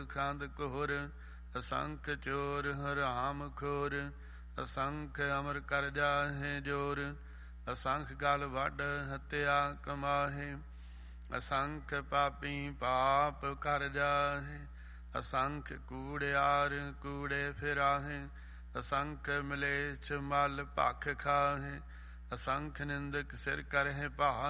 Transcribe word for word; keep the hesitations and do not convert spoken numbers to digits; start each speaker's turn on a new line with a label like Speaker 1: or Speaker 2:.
Speaker 1: ਖੰਦ ਕੋਹਰ, ਅਸੰਖ ਚੋਰ ਹਰਾਮ ਖੋਰ, ਅਸੰਖ ਅਮਰ ਕਰ ਜਾਹੇ ਜੋਰ, ਅਸੰਖ ਗਲ ਵੱਢ ਹੱਤਿਆ ਕਮਾਹੇ, ਅਸੰਖ ਪਾਪੀ ਪਾਪ ਕਰ ਜਾਹੇ, ਅਸੰਖ ਕੂੜਿਆਰ ਕੂੜੇ ਫਿਰਾਹੇ, ਅਸੰਖ ਮਲੇਛ ਮਲ ਭਖ ਖਾਹੇ, ਅਸੰਖ ਨਿੰਦਕ ਸਿਰ ਕਰਹਿ ਭਾਰ।